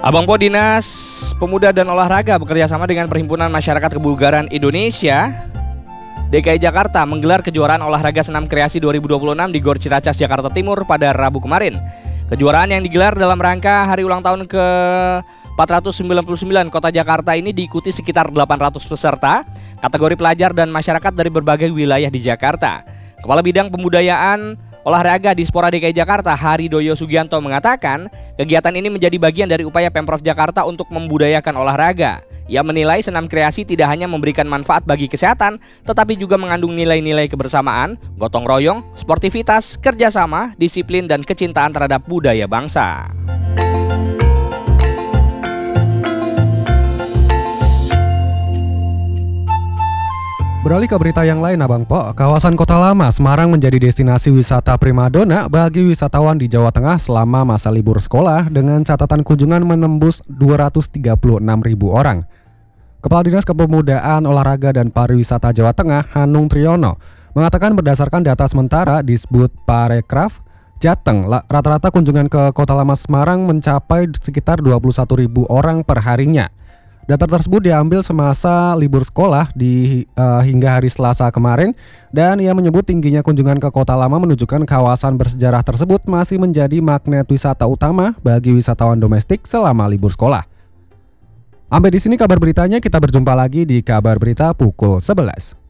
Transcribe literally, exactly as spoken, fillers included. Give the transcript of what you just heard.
Abang Po Dinas Pemuda dan Olahraga bekerja sama dengan Perhimpunan Masyarakat Kebugaran Indonesia D K I Jakarta menggelar kejuaraan olahraga senam kreasi dua ribu dua puluh enam di Gor Ciracas, Jakarta Timur pada Rabu kemarin. Kejuaraan yang digelar dalam rangka hari ulang tahun ke empat ratus sembilan puluh sembilan Kota Jakarta ini diikuti sekitar delapan ratus peserta, kategori pelajar dan masyarakat dari berbagai wilayah di Jakarta. Kepala Bidang Pembudayaan Olahraga Dispora D K I Jakarta, Haridoyo Sugianto mengatakan, kegiatan ini menjadi bagian dari upaya Pemprov Jakarta untuk membudayakan olahraga. Ia menilai senam kreasi tidak hanya memberikan manfaat bagi kesehatan, tetapi juga mengandung nilai-nilai kebersamaan, gotong royong, sportivitas, kerjasama, disiplin, dan kecintaan terhadap budaya bangsa. Beralih ke berita yang lain, Abang Po, kawasan Kota Lama Semarang menjadi destinasi wisata primadona bagi wisatawan di Jawa Tengah selama masa libur sekolah dengan catatan kunjungan menembus dua ratus tiga puluh enam ribu orang. Kepala Dinas Kepemudaan, Olahraga dan Pariwisata Jawa Tengah, Hanung Triyono, mengatakan berdasarkan data sementara Disbud Parekraf Jateng, rata-rata kunjungan ke Kota Lama Semarang mencapai sekitar dua puluh satu ribu orang per harinya. Data tersebut diambil semasa libur sekolah di uh, hingga hari Selasa kemarin, dan ia menyebut tingginya kunjungan ke Kota Lama menunjukkan kawasan bersejarah tersebut masih menjadi magnet wisata utama bagi wisatawan domestik selama libur sekolah. Sampai di sini kabar beritanya, kita berjumpa lagi di kabar berita pukul sebelas.